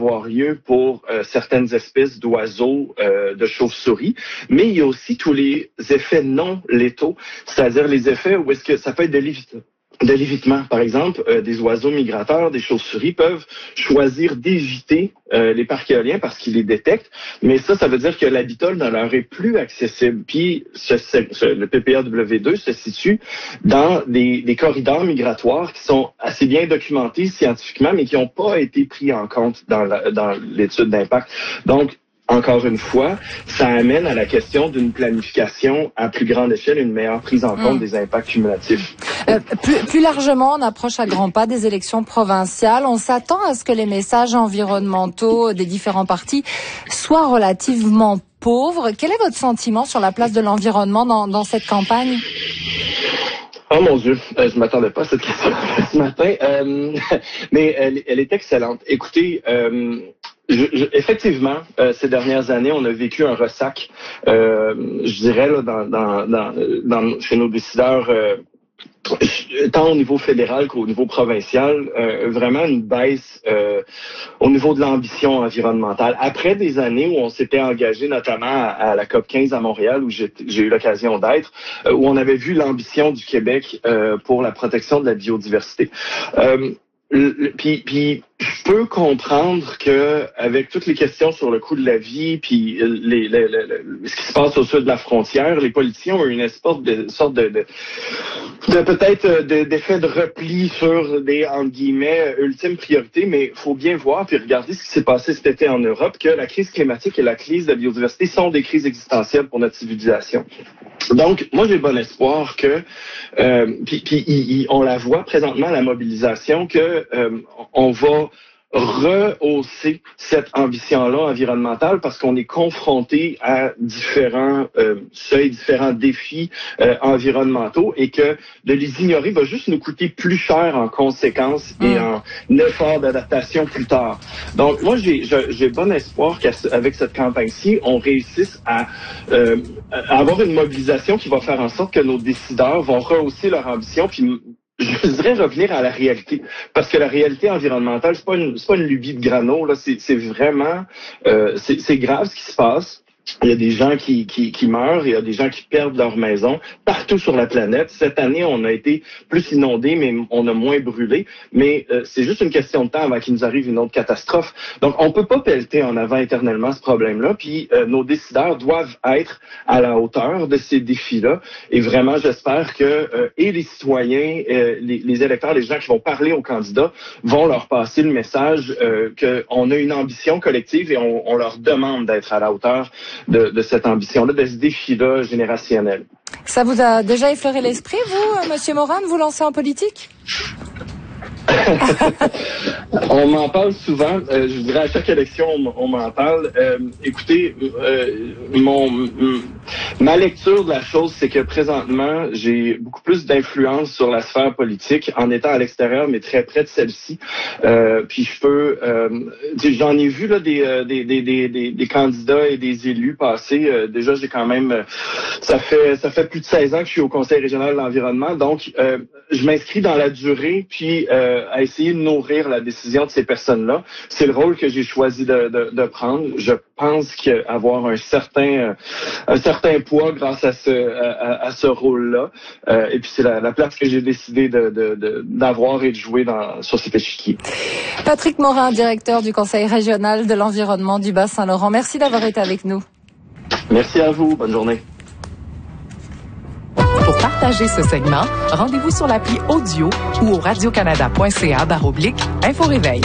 avoir lieu pour certaines espèces d'oiseaux, de chauves-souris, mais il y a aussi tous les effets non létaux, c'est-à-dire les effets où est-ce que ça peut être de l'évitement. Par exemple, des oiseaux migrateurs, des chauves-souris peuvent choisir d'éviter les parcs éoliens parce qu'ils les détectent, mais ça veut dire que l'habitat ne leur est plus accessible. Puis le PPAW2 se situe dans des corridors migratoires qui sont assez bien documentés scientifiquement, mais qui n'ont pas été pris en compte dans l'étude d'impact. Donc, encore une fois, ça amène à la question d'une planification à plus grande échelle, une meilleure prise en compte des impacts cumulatifs. Plus largement, on approche à grands pas des élections provinciales. On s'attend à ce que les messages environnementaux des différents partis soient relativement pauvres. Quel est votre sentiment sur la place de l'environnement dans cette campagne? Oh mon Dieu, je m'attendais pas à cette question ce matin, mais elle est excellente. Écoutez, effectivement, ces dernières années, on a vécu un ressac, je dirais là, chez nos décideurs, tant au niveau fédéral qu'au niveau provincial, vraiment une baisse au niveau de l'ambition environnementale. Après des années où on s'était engagé notamment à la COP15 à Montréal, où j'ai eu l'occasion d'être, où on avait vu l'ambition du Québec pour la protection de la biodiversité. Puis je peux comprendre que avec toutes les questions sur le coût de la vie, puis ce qui se passe au sud de la frontière, les politiciens ont une sorte de peut-être d'effet de repli sur des, entre guillemets, ultimes priorités, mais il faut bien voir puis regarder ce qui s'est passé cet été en Europe, que la crise climatique et la crise de la biodiversité sont des crises existentielles pour notre civilisation. Donc, moi, j'ai bon espoir que, on la voit présentement à la mobilisation, que on va rehausser cette ambition-là environnementale parce qu'on est confronté à différents seuils, différents défis environnementaux et que de les ignorer va juste nous coûter plus cher en conséquence et en effort d'adaptation plus tard. Donc, moi, j'ai bon espoir qu'avec cette campagne-ci, on réussisse à avoir une mobilisation qui va faire en sorte que nos décideurs vont rehausser leur ambition puis je dirais revenir à la réalité, parce que la réalité environnementale, c'est pas une lubie de grano, là, c'est vraiment, c'est grave ce qui se passe. Il y a des gens qui meurent, il y a des gens qui perdent leur maison partout sur la planète. Cette année, on a été plus inondés, mais on a moins brûlé. Mais c'est juste une question de temps avant qu'il nous arrive une autre catastrophe. Donc, on peut pas pelleter en avant éternellement ce problème-là. Puis, nos décideurs doivent être à la hauteur de ces défis-là. Et vraiment, j'espère que et les citoyens, les électeurs, les gens qui vont parler aux candidats, vont leur passer le message qu'on a une ambition collective et on leur demande d'être à la hauteur de cette ambition-là, de ce défi-là générationnel. Ça vous a déjà effleuré l'esprit, vous, Monsieur Morin, de vous lancer en politique? On m'en parle souvent. Je dirais à chaque élection, on m'en parle. Écoutez, ma lecture de la chose, c'est que présentement, j'ai beaucoup plus d'influence sur la sphère politique en étant à l'extérieur, mais très près de celle-ci. Puis je peux, j'en ai vu là des candidats et des élus passer. Déjà, j'ai quand même, ça fait plus de 16 ans que je suis au Conseil régional de l'environnement, donc je m'inscris dans la durée, puis à essayer de nourrir la décision de ces personnes-là. C'est le rôle que j'ai choisi de prendre. Je pense qu'avoir un certain poids grâce à ce rôle-là. Et puis c'est la place que j'ai décidé d'avoir et de jouer sur cet échiquier. Patrick Morin, directeur du Conseil régional de l'environnement du Bas-Saint-Laurent. Merci d'avoir été avec nous. Merci à vous. Bonne journée. Pour partager ce segment, rendez-vous sur l'appli Audio ou au radiocanada.ca/Info-réveil.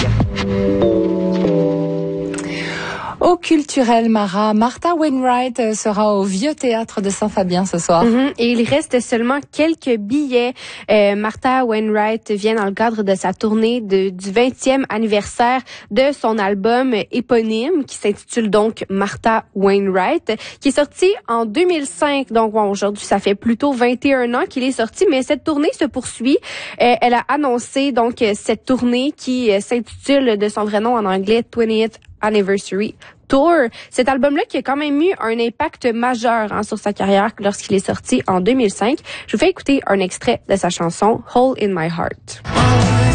Au Culturel Mara, Martha Wainwright sera au Vieux Théâtre de Saint-Fabien ce soir. Et il reste seulement quelques billets. Martha Wainwright vient dans le cadre de sa tournée du 20e anniversaire de son album éponyme qui s'intitule donc Martha Wainwright, qui est sorti en 2005. Donc bon, aujourd'hui, ça fait plutôt 21 ans qu'il est sorti, mais cette tournée se poursuit. Elle a annoncé donc cette tournée qui s'intitule de son vrai nom en anglais 20th Anniversary Tour. Cet album-là qui a quand même eu un impact majeur sur sa carrière lorsqu'il est sorti en 2005. Je vous fais écouter un extrait de sa chanson Hole in My Heart.